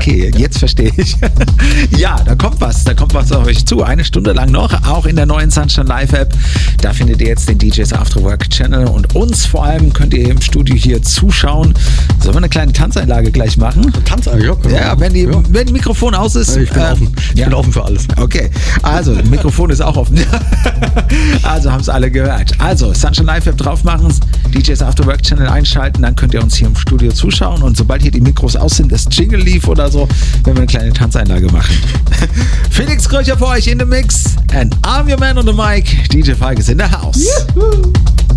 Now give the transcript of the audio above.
Okay, jetzt verstehe ich. Ja, da kommt was auf euch zu. 1 Stunde lang noch, auch in der neuen Sunshine Live App. Da findet ihr jetzt den DJs After Work Channel und uns vor allem könnt ihr im Studio hier zuschauen. Sollen wir eine kleine Tanzeinlage gleich machen? Tanzeinlage? Ja, wenn die Mikrofon aus ist. Ich bin offen. Ich bin offen für alles. Okay, also das Mikrofon ist auch offen. Also haben es alle gehört. Also Sunshine Live App drauf machen, DJs After Work Channel einschalten, dann könnt ihr uns hier im Studio zuschauen und sobald hier die Mikros aus sind, das Jingle lief oder so, werden wir eine kleine Tanzeinlage machen. Felix Kröcher für euch in the Mix and I'm your man on the mic. DJ Falk is in the house. Juhu.